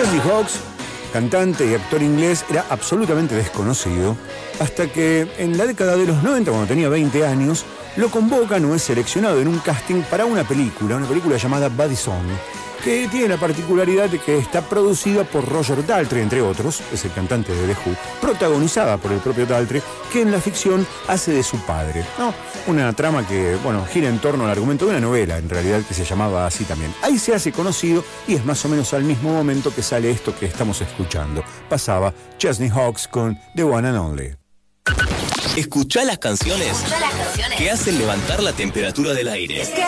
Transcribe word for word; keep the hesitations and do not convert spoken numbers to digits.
Chesney Hawkes, cantante y actor inglés, era absolutamente desconocido hasta que en la década de los noventa, cuando tenía veinte años, lo convocan o es seleccionado en un casting para una película, una película llamada Buddy Song, que tiene la particularidad de que está producida por Roger Daltrey, entre otros, es el cantante de The Who, protagonizada por el propio Daltrey, que en la ficción hace de su padre, ¿no? Una trama que, bueno, gira en torno al argumento de una novela, en realidad, que se llamaba así también. Ahí se hace conocido y es más o menos al mismo momento que sale esto que estamos escuchando. Pasaba Chesney Hawkes con The One and Only. Escuchá las canciones, Escuchá las canciones que hacen levantar la temperatura del aire.